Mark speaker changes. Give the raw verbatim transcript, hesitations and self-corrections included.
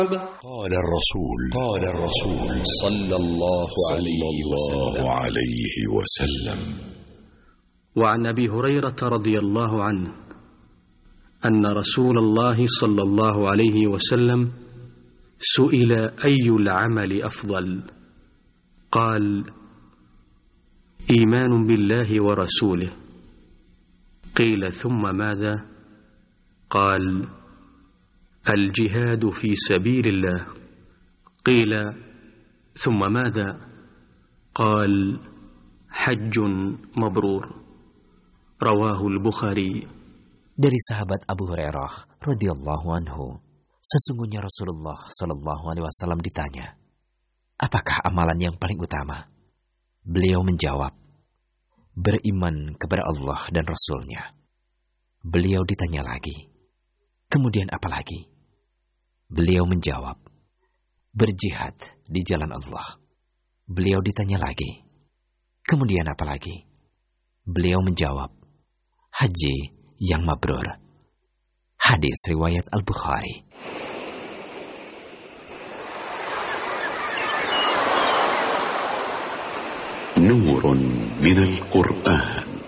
Speaker 1: قال الرسول قال الرسول
Speaker 2: صلى الله
Speaker 1: عليه وسلم.
Speaker 3: وعن أبي هريرة رضي الله عنه أن رسول الله صلى الله عليه وسلم سئل أي العمل أفضل؟ قال: إيمان بالله ورسوله. قيل: ثم ماذا؟ قال: الجهاد في سبيل الله. قيل: ثم ماذا؟ قال: حج مبرور. رواه البخاري.
Speaker 4: Dari sahabat Abu Hurairah radhiyallahu anhu, sesungguhnya Rasulullah shallallahu alaihi wasallam ditanya, apakah amalan yang paling utama? Beliau menjawab, beriman kepada Allah dan Rasul-Nya. Beliau ditanya lagi, kemudian apa lagi? Beliau menjawab, berjihad di jalan Allah. Beliau ditanya lagi, kemudian apa lagi? Beliau menjawab, haji yang mabrur. Hadis riwayat Al-Bukhari.
Speaker 1: نور من القرآن.